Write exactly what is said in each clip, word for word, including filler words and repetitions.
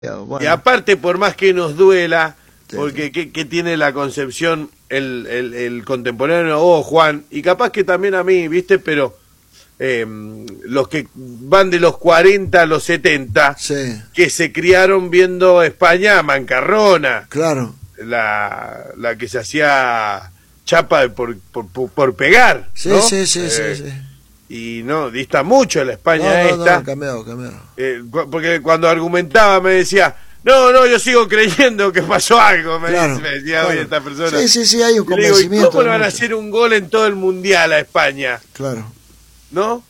Bueno. Y aparte, por más que nos duela, Sí, porque sí. ¿qué, qué tiene la concepción el, el, el contemporáneo o Juan? Y capaz que también a mí, ¿viste? Pero eh, los que van de los cuarenta a los setenta, Sí, que se criaron viendo España mancarrona, claro. la, la que se hacía chapa por, por, por, por pegar, Sí, ¿no? sí, sí, Eh, sí, sí. Y no, dista mucho la España No, no, esta. no, cambiado, cambiado. Eh, cu- porque cuando argumentaba me decía, no, no, yo sigo creyendo que pasó algo, me, Claro, dice- me decía hoy claro. esta persona. Sí, sí, sí, hay un Y le digo, ¿y convencimiento. cómo le van a mucho. hacer un gol en todo el mundial a España? Claro. ¿No?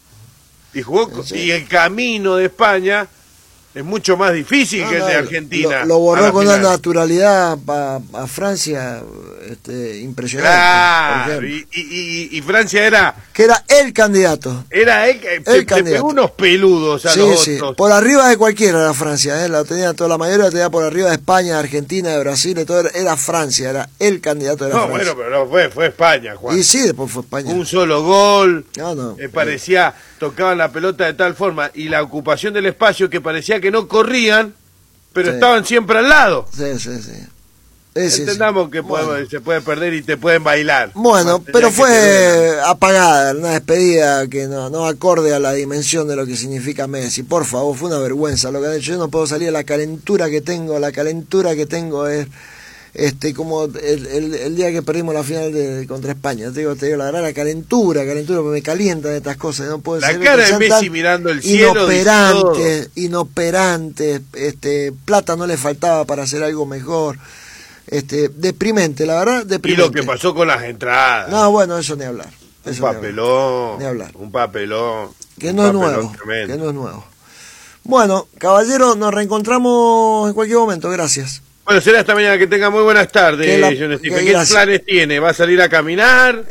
Y jugó, co- Sí. y el camino de España es mucho más difícil No, que el no, de Argentina. Lo, lo a borró la con una final. naturalidad pa- a Francia, este, impresionante. Claro, por y, ejemplo. y, y, y Francia era, Que era el candidato. era el, que- El le- le candidato. pegó unos peludos a Sí, los sí. otros. Por arriba de cualquiera era Francia, ¿eh? La tenía toda la mayoría, la tenía por arriba de España, de Argentina, de Brasil, de todo. Era, era Francia, era el candidato de la No, Francia. bueno, pero no fue, fue España, Juan. Y sí, después fue España. Un solo gol. No, no. Eh, parecía, tocaban la pelota de tal forma y la ocupación del espacio que parecía que no corrían, pero Sí. estaban siempre al lado. Sí, sí, sí. Eh, sí, sí. Entendamos que Bueno. podemos- se puede perder y te pueden bailar. Bueno, Más allá pero que te duela. fue apagada, una despedida que no, no acorde a la dimensión de lo que significa Messi. Por favor, fue una vergüenza lo que han hecho. Yo no puedo salir, la calentura que tengo, la calentura que tengo es este como el, el, el día que perdimos la final de, contra España. Te digo, te digo la verdad, la calentura, calentura, porque me calientan estas cosas. No puedo La ser cara que de sean Messi tan mirando el cielo dice inoperantes, inoperantes, este, plata no le faltaba para hacer algo mejor. Este, deprimente, la verdad, Y deprimente. lo que pasó con las entradas. No, bueno, eso ni hablar. un Eso ni hablar. papelón. Ni hablar. Un papelón. Que un no es papelón nuevo. tremendo. Que no es nuevo. Bueno, caballero, nos reencontramos en cualquier momento. Gracias. Bueno, será esta mañana. Que tenga muy buenas tardes, Que la- John Stephen. que ¿Qué gracias. planes tiene? ¿Va a salir a caminar?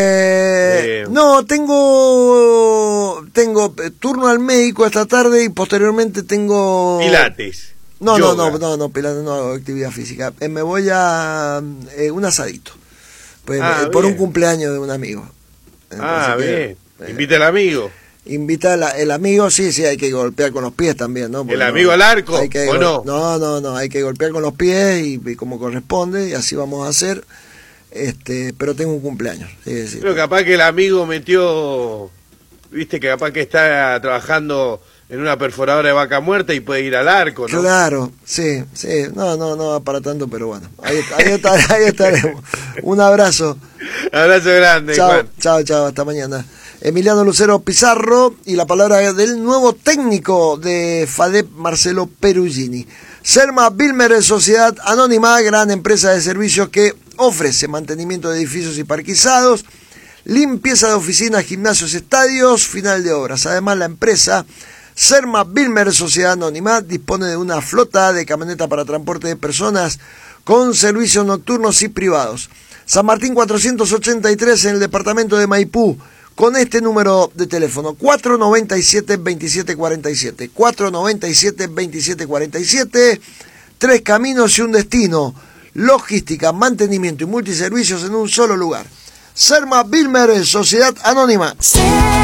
Eh, Eh. No, tengo tengo eh, turno al médico esta tarde y posteriormente tengo... Pilates. No, yoga. no, no, no, no, pilates no hago actividad física. Eh, me voy a eh, un asadito. Pues, Ah, eh, por un bien. cumpleaños de un amigo. Ah, Así que, bien. eh, Invita al amigo. Invita al el amigo, sí, sí, hay que golpear con los pies también, ¿no? Porque ¿El no- amigo al arco hay que o gol- no? No, no, no, hay que golpear con los pies y, y como corresponde, y así vamos a hacer. Este, pero tengo un cumpleaños. Sí, sí. Pero capaz que el amigo metió, viste que capaz que está trabajando en una perforadora de vaca muerta y puede ir al arco, ¿no? Claro, sí, sí, no, no, no va para tanto, pero bueno, ahí, ahí, está- ahí estaremos. Un abrazo. Abrazo grande, Chao, Juan. chao, chao, hasta mañana. Emiliano Lucero Pizarro y la palabra del nuevo técnico de FADEP, Marcelo Perugini. Serma Bilmer, Sociedad Anónima, gran empresa de servicios que ofrece mantenimiento de edificios y parquizados, limpieza de oficinas, gimnasios, estadios, final de obras. Además, la empresa Serma Bilmer, Sociedad Anónima, dispone de una flota de camionetas para transporte de personas con servicios nocturnos y privados. San Martín cuatrocientos ochenta y tres en el departamento de Maipú, con este número de teléfono, cuatro noventa y siete, veintisiete cuarenta y siete, cuatro noventa y siete, veintisiete cuarenta y siete, tres caminos y un destino, logística, mantenimiento y multiservicios en un solo lugar. Serma Bilmer, Sociedad Anónima.